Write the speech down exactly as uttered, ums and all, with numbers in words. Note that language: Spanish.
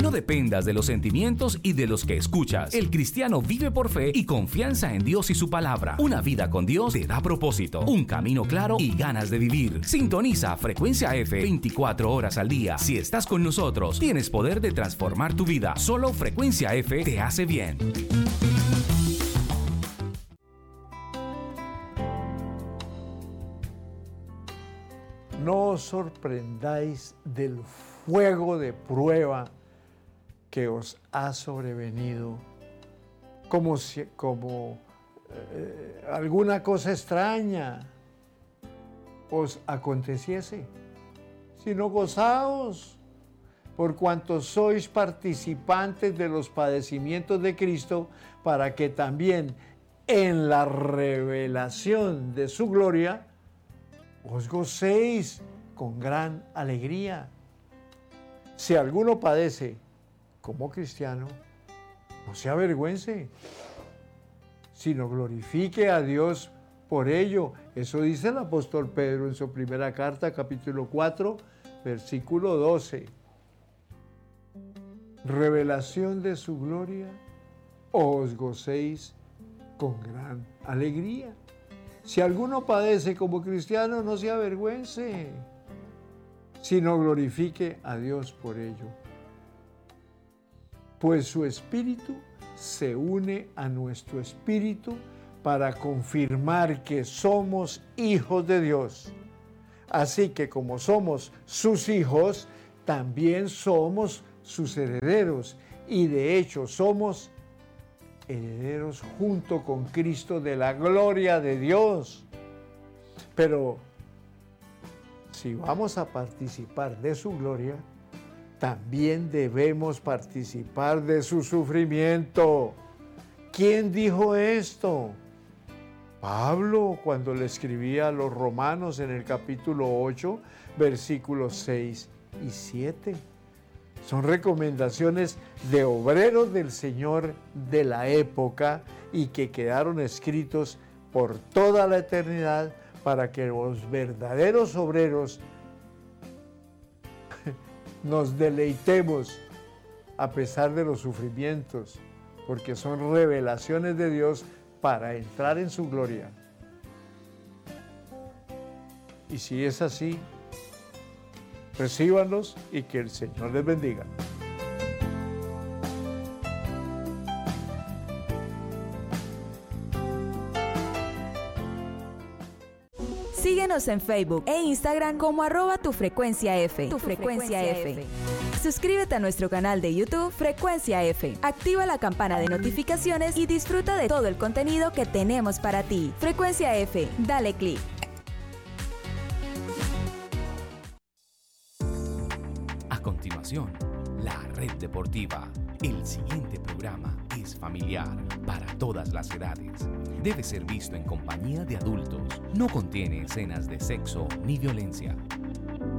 No dependas de los sentimientos y de los que escuchas. El cristiano vive por fe y confianza en Dios y su palabra. Una vida con Dios te da propósito, un camino claro y ganas de vivir. Sintoniza Frecuencia F veinticuatro horas al día. Si estás con nosotros, tienes poder de transformar tu vida. Solo Frecuencia F te hace bien. No os sorprendáis del fuego de prueba que os ha sobrevenido como, si, como eh, alguna cosa extraña os aconteciese, sino gozaos, por cuanto sois participantes de los padecimientos de Cristo, para que también en la revelación de su gloria os gocéis con gran alegría. Si alguno padece como cristiano, no se avergüence, sino glorifique a Dios por ello. Eso dice el apóstol Pedro en su primera carta, capítulo cuatro, versículo doce. Revelación de su gloria, os gocéis con gran alegría. Si alguno padece como cristiano, no se avergüence, sino glorifique a Dios por ello. Pues su espíritu se une a nuestro espíritu para confirmar que somos hijos de Dios. Así que como somos sus hijos, también somos sus herederos, y de hecho somos herederos junto con Cristo de la gloria de Dios. Pero si vamos a participar de su gloria, también debemos participar de su sufrimiento. ¿Quién dijo esto? Pablo, cuando le escribía a los romanos en el capítulo ocho, versículos seis y siete. Son recomendaciones de obreros del Señor de la época y que quedaron escritos por toda la eternidad para que los verdaderos obreros nos deleitemos a pesar de los sufrimientos, porque son revelaciones de Dios para entrar en su gloria. Y si es así, recíbanlos y que el Señor les bendiga. Síguenos en Facebook e Instagram como arroba tu frecuencia F. Tu frecuencia F. Suscríbete a nuestro canal de YouTube Frecuencia F. Activa la campana de notificaciones y disfruta de todo el contenido que tenemos para ti. Frecuencia F. Dale clic. A continuación, la Red Deportiva. El siguiente programa es familiar para todas las edades. Debe ser visto en compañía de adultos. No contiene escenas de sexo ni violencia.